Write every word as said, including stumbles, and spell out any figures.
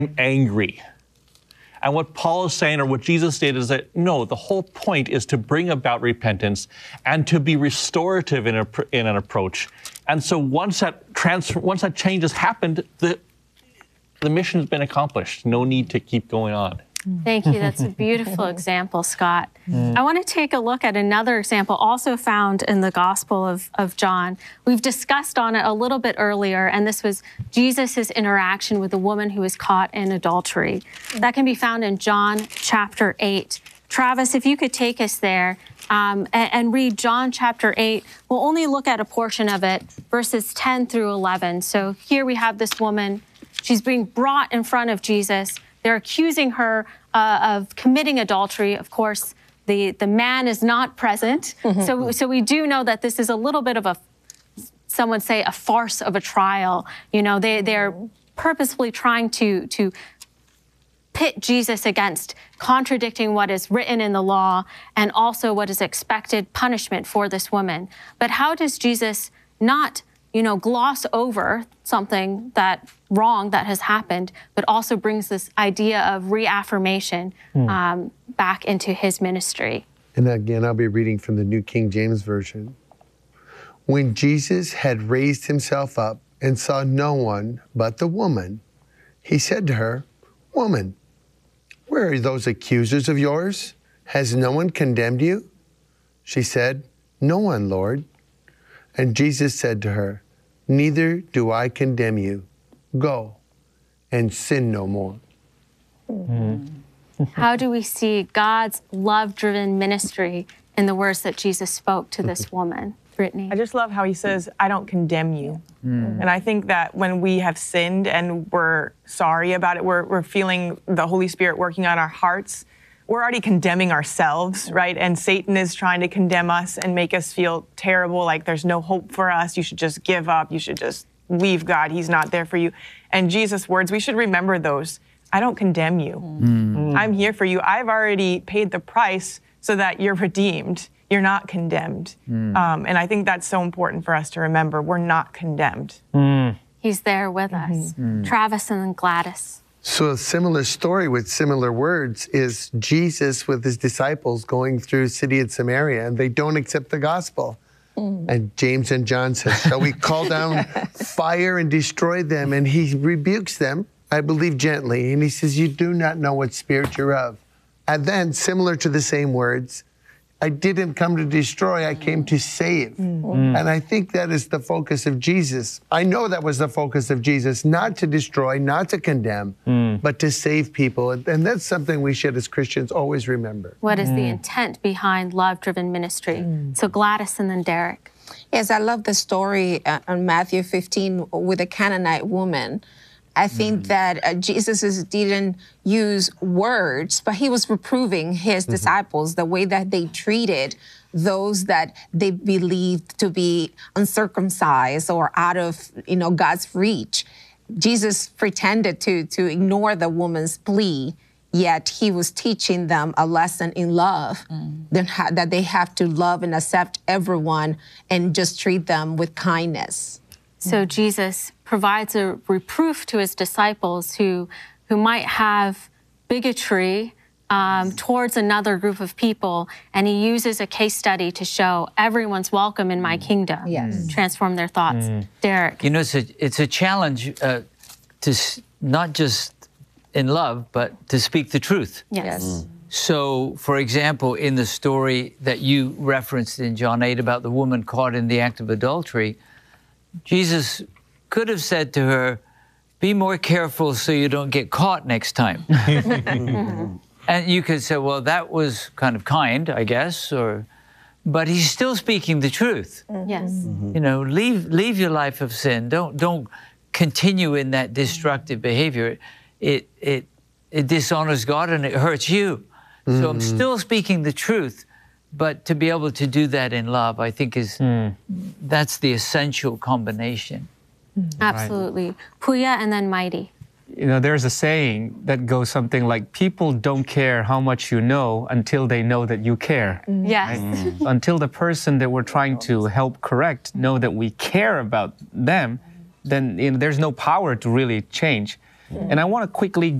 angry. And what Paul is saying, or what Jesus did, is that no, the whole point is to bring about repentance and to be restorative in, a, in an approach. And so once that transfer, once that change has happened, the the mission has been accomplished. No need to keep going on. Thank you. That's a beautiful example, Scott. Mm. I want to take a look at another example also found in the Gospel of, of John. We've discussed on it a little bit earlier, and this was Jesus' interaction with the woman who was caught in adultery. That can be found in John chapter eight. Travis, if you could take us there um, and, and read John chapter eight. We'll only look at a portion of it, verses ten through eleven. So here we have this woman. She's being brought in front of Jesus. They're accusing her uh, of committing adultery. Of course, the, the man is not present. Mm-hmm. So, so we do know that this is a little bit of a, some would say, a farce of a trial. You know, they, they're purposefully trying to, to pit Jesus against contradicting what is written in the law and also what is expected punishment for this woman. But how does Jesus not you know, gloss over something that wrong that has happened, but also brings this idea of reaffirmation hmm. um, back into his ministry? And again, I'll be reading from the New King James Version. When Jesus had raised himself up and saw no one but the woman, he said to her, "Woman, where are those accusers of yours? Has no one condemned you?" She said, "No one, Lord." And Jesus said to her, "Neither do I condemn you. Go and sin no more." Mm-hmm. How do we see God's love-driven ministry in the words that Jesus spoke to this woman? Brittany? I just love how he says, "I don't condemn you." Mm. And I think that when we have sinned and we're sorry about it, we're, we're feeling the Holy Spirit working on our hearts, we're already condemning ourselves, right? And Satan is trying to condemn us and make us feel terrible, like there's no hope for us. You should just give up. You should just leave God. He's not there for you. And Jesus' words, we should remember those. I don't condemn you. Mm. I'm here for you. I've already paid the price so that you're redeemed. You're not condemned. Mm. Um, and I think that's so important for us to remember. We're not condemned. Mm. He's there with mm-hmm. us. Mm. Travis and then Gladys. So a similar story with similar words is Jesus with his disciples going through city of Samaria, and they don't accept the gospel. Mm. And James and John said, "Shall we call down fire and destroy them?" And he rebukes them, I believe gently, and he says, "You do not know what spirit you're of." And then, similar to the same words, "I didn't come to destroy, I came to save." Mm. And I think that is the focus of Jesus. I know that was the focus of Jesus, not to destroy, not to condemn, mm. but to save people. And that's something we should, as Christians, always remember. What is mm. the intent behind love-driven ministry? Mm. So Gladys and then Derek. Yes, I love the story uh, on Matthew fifteen with a Canaanite woman. I think mm. that uh, Jesus is, didn't use words, but he was reproving his mm-hmm. disciples, the way that they treated those that they believed to be uncircumcised or out of, you know, God's reach. Jesus pretended to, to ignore the woman's plea, yet he was teaching them a lesson in love, mm. that, that they have to love and accept everyone and just treat them with kindness. So Jesus provides a reproof to his disciples who, who might have bigotry um, towards another group of people, and he uses a case study to show everyone's welcome in my kingdom. Yes. Transform their thoughts. Mm. Derek. You know, it's a, it's a challenge uh, to s- not just in love, but to speak the truth. Yes. Mm. So, for example, in the story that you referenced in John eight about the woman caught in the act of adultery, Jesus could have said to her, "Be more careful so you don't get caught next time." And you could say, well, that was kind of kind, I guess, or, but he's still speaking the truth. Mm-hmm. Yes. Mm-hmm. You know, leave leave your life of sin. Don't don't continue in that destructive behavior. It it it dishonors God and it hurts you. Mm-hmm. So I'm still speaking the truth. But to be able to do that in love, I think is, mm. that's the essential combination. Absolutely. Right. Puya and then Mighty. You know, there's a saying that goes something like, people don't care how much you know until they know that you care. Mm. Yes. Right? Mm. Until the person that we're trying to help correct know that we care about them, then you know, there's no power to really change. And I want to quickly